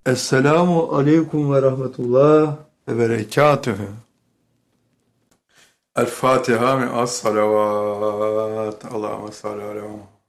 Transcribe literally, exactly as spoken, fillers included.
Esselamu aleyküm ve rahmetullah ve berekatühü. El Fatiha mi as salavat. Allahümme salli ala Muhammed.